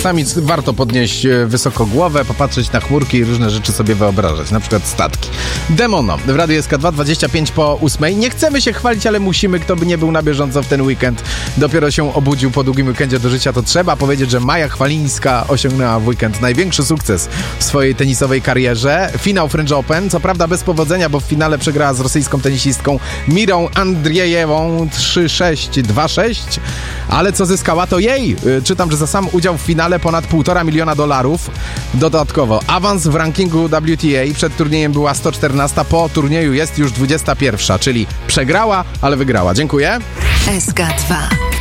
Czasami warto podnieść wysoko głowę, popatrzeć na chmurki i różne rzeczy sobie wyobrażać, na przykład statki. Demono w Radiu SK2, 25 po 8. Nie chcemy się chwalić, ale musimy. Kto by nie był na bieżąco w ten weekend, dopiero się obudził po długim weekendzie do życia, to trzeba powiedzieć, że Maja Chwalińska osiągnęła w weekend największy sukces w swojej tenisowej karierze. Finał French Open, co prawda bez powodzenia, bo w finale przegrała z rosyjską tenisistką Mirą Andrzejewą 3-6, 2-6, ale co zyskała, to jej. Czytam, że za sam udział w finale ponad $1,5 miliona. Dodatkowo awans w rankingu WTA. Przed turniejem była 114, po turnieju jest już 21, czyli przegrała, ale wygrała. Dziękuję. SK2